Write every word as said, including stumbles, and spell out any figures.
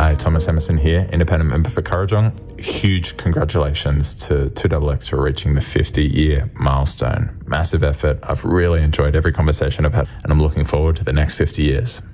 Hi, Thomas Emerson here, independent member for Kurrajong. Huge congratulations to two X X for reaching the fifty year milestone. Massive effort. I've really enjoyed every conversation I've had, and I'm looking forward to the next fifty years.